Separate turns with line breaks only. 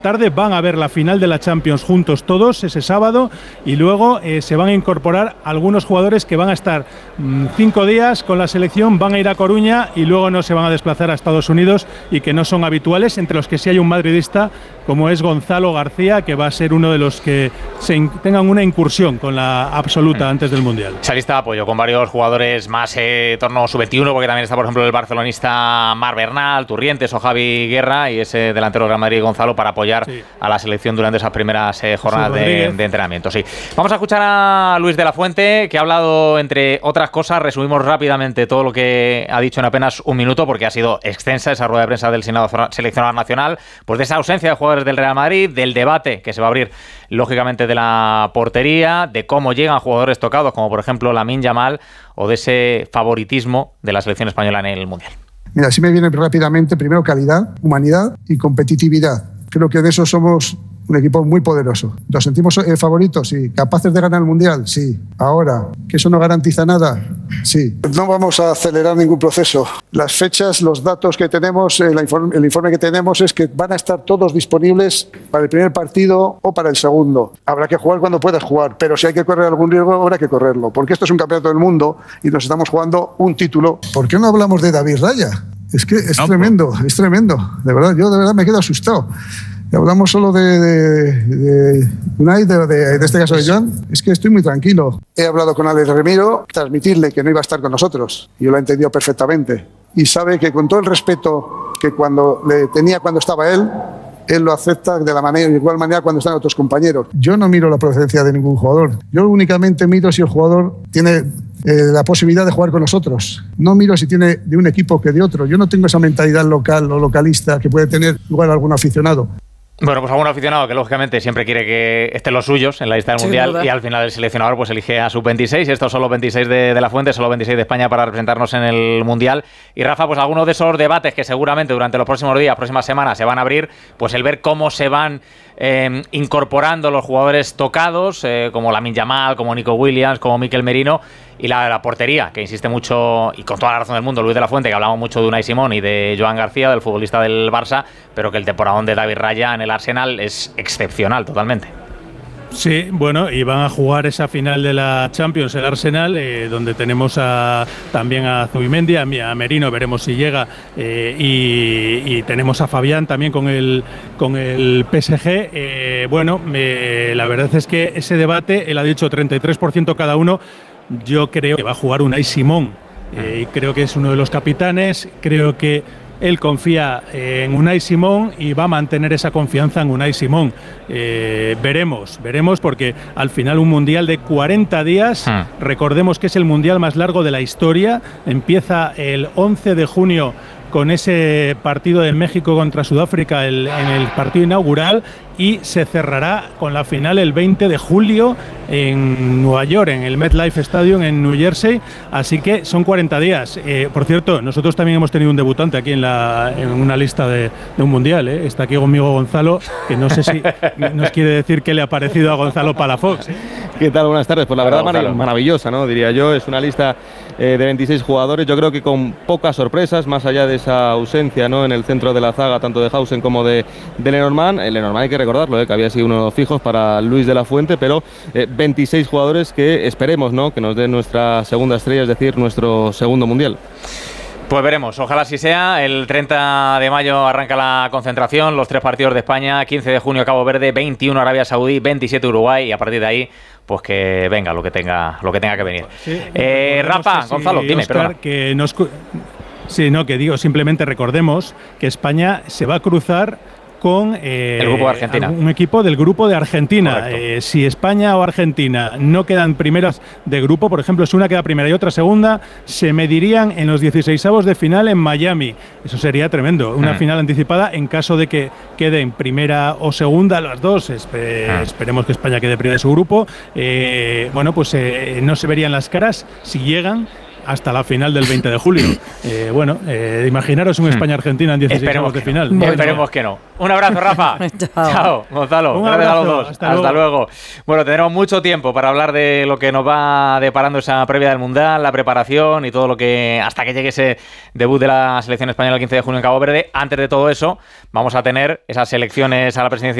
Tarde van a ver la final de la Champions juntos todos ese sábado y luego se van a incorporar algunos jugadores que van a estar 5 días con la selección, van a ir a Coruña y luego no se van a desplazar a Estados Unidos y que no son habituales, entre los que sí hay un madridista como es Gonzalo García, que va a ser uno de los que tengan una incursión con la absoluta antes del Mundial.
Esa lista de apoyo con varios jugadores más torno sub-21, porque también está por ejemplo el barcelonista Marc Bernal, Turrientes o Javi Guerra y ese delantero del Real Madrid Gonzalo para apoyar a la selección durante esas primeras jornadas de entrenamiento. Sí. Vamos a escuchar a Luis de la Fuente, que ha hablado, entre otras cosas, resumimos rápidamente todo lo que ha dicho en apenas un minuto, porque ha sido extensa esa rueda de prensa del seleccionador nacional, pues de esa ausencia de jugadores del Real Madrid, del debate que se va a abrir, lógicamente, de la portería, de cómo llegan jugadores tocados, como por ejemplo Lamine Yamal, o de ese favoritismo de la selección española en el Mundial.
Mira, así me viene rápidamente, primero calidad, humanidad y competitividad. Creo que de eso somos un equipo muy poderoso. ¿Nos sentimos favoritos? Sí. ¿Capaces de ganar el Mundial? Sí. Ahora, ¿que eso no garantiza nada? Sí. No vamos a acelerar ningún proceso. Las fechas, los datos que tenemos, el informe que tenemos es que van a estar todos disponibles para el primer partido o para el segundo. Habrá que jugar cuando puedas jugar, pero si hay que correr algún riesgo, habrá que correrlo, porque esto es un campeonato del mundo y nos estamos jugando un título. ¿Por qué no hablamos de David Raya? Es que es tremendo, es tremendo. De verdad, yo de verdad me quedo asustado. Y hablamos solo de Unai, de este caso de Joan. Es que estoy muy tranquilo. He hablado con Alex Remiro, transmitirle que no iba a estar con nosotros. Yo lo he entendido perfectamente. Y sabe que con todo el respeto que cuando le tenía cuando estaba él lo acepta de igual manera cuando están otros compañeros. Yo no miro la procedencia de ningún jugador. Yo únicamente miro si el jugador tiene la posibilidad de jugar con nosotros. No miro si tiene de un equipo que de otro. Yo no tengo esa mentalidad local o localista que puede tener igual algún aficionado.
Bueno, pues algún aficionado que lógicamente siempre quiere que estén los suyos en la lista del Mundial, y al final el seleccionador pues elige a sus 26, estos son los 26 de la Fuente, solo 26 de España para representarnos en el Mundial. Y Rafa, pues algunos de esos debates que seguramente durante los próximos días, próximas semanas se van a abrir, pues el ver cómo se van incorporando los jugadores tocados, como Lamine Yamal, como Nico Williams, como Mikel Merino, y la portería, que insiste mucho, y con toda la razón del mundo, Luis de la Fuente, que hablamos mucho de Unai Simón y de Joan García, del futbolista del Barça, pero que el temporadón de David Raya en el Arsenal es excepcional totalmente.
Sí, bueno, y van a jugar esa final de la Champions, el Arsenal, donde tenemos también a Zubimendi, a Merino, veremos si llega, y tenemos a Fabián también con el PSG. La verdad es que ese debate, él ha dicho 33% cada uno, yo creo que va a jugar Unai Simón, y creo que es uno de los capitanes, creo que él confía en Unai Simón y va a mantener esa confianza en Unai Simón. Veremos, porque al final un mundial de 40 días, recordemos que es el mundial más largo de la historia, empieza el 11 de junio con ese partido de México contra Sudáfrica en el partido inaugural, y se cerrará con la final el 20 de julio en Nueva York, en el MetLife Stadium en New Jersey, así que son 40 días. Por cierto, nosotros también hemos tenido un debutante aquí en una lista de un mundial, Está aquí conmigo Gonzalo, que no sé si nos quiere decir qué le ha parecido a Gonzalo Palafox.
¿Qué tal? Buenas tardes. Pues la verdad maravillosa, ¿no? Diría yo, es una lista de 26 jugadores, yo creo que con pocas sorpresas, más allá de esa ausencia, ¿no?, en el centro de la zaga, tanto de Hausen como de Lenormand. Lenormand hay que recordarlo, que había sido uno de los fijos para Luis de la Fuente, pero 26 jugadores que esperemos, ¿no?, que nos den nuestra segunda estrella, es decir, nuestro segundo mundial.
Pues veremos, ojalá así sea. El 30 de mayo arranca la concentración, los 3 partidos de España, 15 de junio Cabo Verde, 21 Arabia Saudí, 27 Uruguay, y a partir de ahí, pues que venga lo que tenga que venir. Sí, Rafa, Gonzalo, dime,
Oscar, simplemente recordemos que España se va a cruzar con
el grupo de Argentina,
un equipo del grupo de Argentina. Si España o Argentina no quedan primeras de grupo, por ejemplo, si una queda primera y otra segunda, se medirían en los 16avos de final en Miami. Eso sería tremendo, una final anticipada en caso de que queden primera o segunda las dos. Esperemos que España quede primera de su grupo. No se verían las caras si llegan hasta la final del 20 de julio. Bueno, imaginaros un España-Argentina en 16 avos de final.
Esperemos que no. Un abrazo, Rafa. Chao, Gonzalo.
Un
Gracias
abrazo,
a los dos. Hasta luego. Bueno, tendremos mucho tiempo para hablar de lo que nos va deparando esa previa del Mundial, la preparación y todo lo que, hasta que llegue ese debut de la selección española el 15 de junio en Cabo Verde. Antes de todo eso, vamos a tener esas elecciones a la presidencia